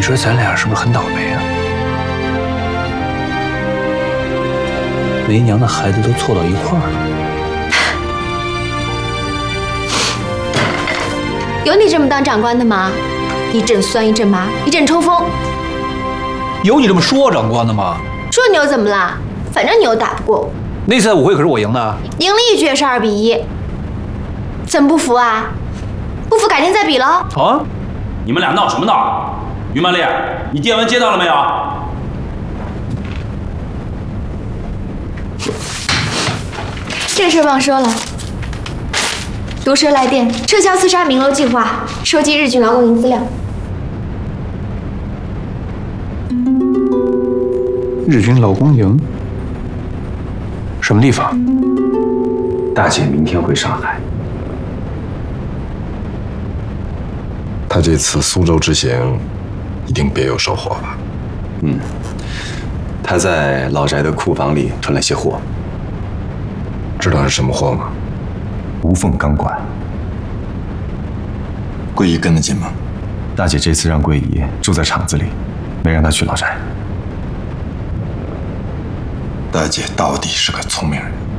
你说咱俩是不是很倒霉啊？没娘的孩子都凑到一块儿了。 有你这么当长官的吗？一阵酸一阵麻，一阵抽风。 有你这么说长官的吗？ 说你又怎么啦？反正你又打不过我。 那次舞会可是我赢的， 赢了一局也是2比1。怎么不服啊？不服改天再比喽。 啊！ 你们俩闹什么闹？于曼丽，你电文接到了没有？ 这事忘说了。毒蛇来电，撤销刺杀明楼计划，收集日军劳动营资料。 日军劳工营？什么地方？ 大姐明天回上海。 他这次苏州之行，一定别有收获吧？ 嗯，他在老宅的库房里囤了些货。 知道是什么货吗？ 无缝钢管。 桂姨跟得紧吗？ 大姐这次让桂姨住在厂子里，没让她去老宅。 大姐到底是个聪明人。